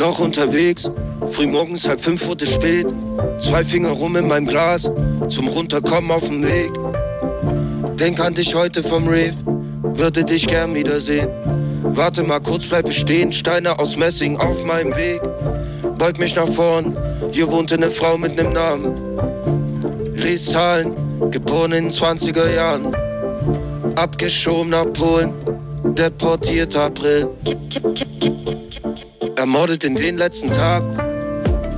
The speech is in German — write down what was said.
Doch unterwegs, frühmorgens 4:30 wurde spät. 2 Finger rum in meinem Glas, zum Runterkommen auf dem Weg. Denk an dich heute vom Rave, würde dich gern wiedersehen. Warte mal kurz, bleib bestehen, Steine aus Messing auf meinem Weg. Beug mich nach vorn, hier wohnte eine Frau mit nem Namen. Lies Zahlen, geboren in den 20er Jahren. Abgeschoben nach Polen, deportiert April. Ermordet in den letzten Tag,